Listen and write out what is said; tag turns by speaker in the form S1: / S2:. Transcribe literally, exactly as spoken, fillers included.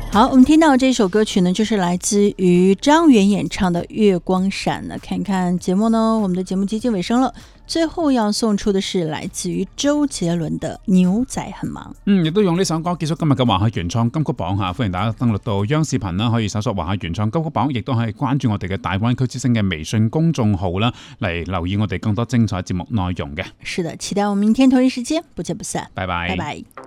S1: 好，我们听到这首歌曲呢，就是来自于张远演唱的《月光闪》。那看看節目呢，我們的節目接近尾聲了，最後要送出的是來自於周杰倫的《牛仔很忙》。
S2: 嗯，亦都用呢首歌結束今日嘅華夏原創金曲榜吓，歡迎大家登錄到央視頻啦，可以搜索華夏原創金曲榜，亦都可以關注我哋嘅大灣區之聲嘅微信公眾號啦，嚟留意我哋更多精彩節目內容嘅。
S1: 是的，期待我們明天同一時間不見不散。
S2: 拜拜。
S1: 拜拜。